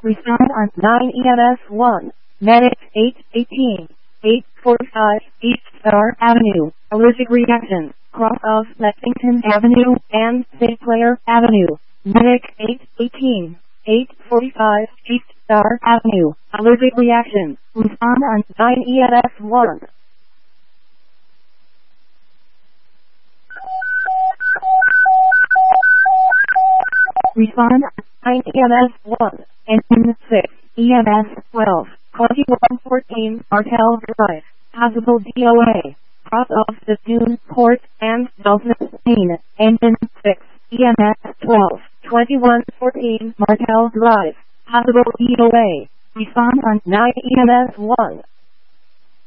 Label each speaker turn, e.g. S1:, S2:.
S1: Respond on 9 EMS 1. Medic 818. 845 East Star Avenue. Allergic reaction. Cross of Lexington Avenue and St. Clair Avenue. Medic 818. 845 East Star Avenue. Allergic reaction. Respond on 9 EMS 1. Respond 9 EMS 1. Engine 6. EMS 12. 2114 Martel Drive. Possible DOA. Cross off the Dune Port and Dulcet Lane. Engine 6. EMS 12. 2114 Martel Drive. Possible DOA. Respond on 9 EMS 1.